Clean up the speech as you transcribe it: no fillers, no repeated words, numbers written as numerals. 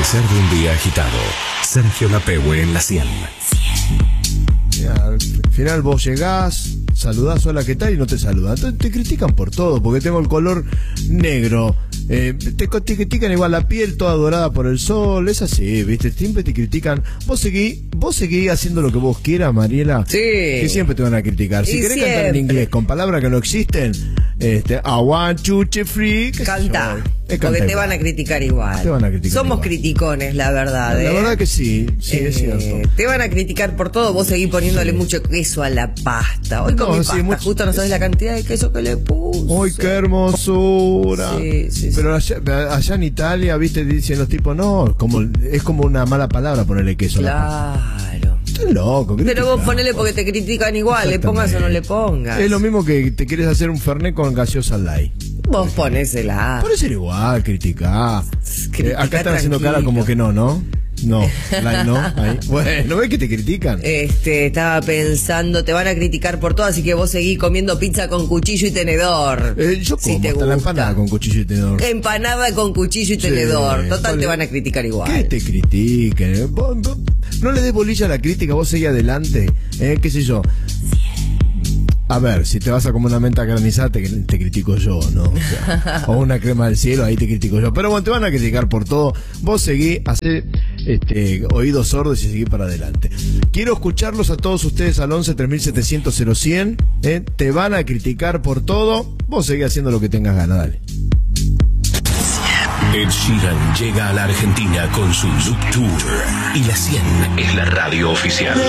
amanecer de un día agitado. Sergio Lapehue en la 100. Al final vos llegás, saludás, hola, ¿qué tal? Y no te saludan. Entonces te critican por todo, porque tengo el color negro. Te critican igual la piel toda dorada por el sol. Es así, ¿viste? Siempre te critican. Vos seguí haciendo lo que vos quieras, Mariela. Sí. Que siempre te van a criticar. Si querés cantar en inglés con palabras que no existen, I want chuche free. Canta. Porque te van a criticar igual. Te van a criticar Somos igual. criticones, la verdad. La verdad que sí, es cierto. Te van a criticar por todo. Vos seguís poniéndole mucho queso a la pasta. Hoy con mi pasta, justo no sabés la cantidad de queso que le puse. ¡Ay, qué hermosura! Sí. Pero allá en Italia, viste, dicen los tipos, no, es como una mala palabra ponerle queso a la pasta. Claro. Estás loco. Pero vos ponele porque te critican igual, le pongas o no le pongas. Es lo mismo que te quieres hacer un fernet con gaseosa light. Vos ponésela. Ponésela igual, criticá. Criticá Acá están haciendo cara como que no. No, light no. Ahí. Bueno, ¿ves que te critican? Estaba pensando, te van a criticar por todo, así que vos seguís comiendo pizza con cuchillo y tenedor. Yo como te hasta gusta. la empanada con cuchillo y tenedor. Empanada con cuchillo y tenedor. Total, vale. te van a criticar igual. Que te critiquen. Vos no le des bolilla a la crítica, vos seguís adelante. ¿Qué sé yo? A ver, si te vas a comer una menta granizada, te critico yo, ¿no? O una crema del cielo, ahí te critico yo. Pero bueno, te van a criticar por todo. Vos seguí, hacé oídos sordos y seguí para adelante. Quiero escucharlos a todos ustedes al 11 3700 0100. Te van a criticar por todo. Vos seguí haciendo lo que tengas ganas, dale. Ed Sheeran llega a la Argentina con su Look Tour. Y la 100 es la radio oficial.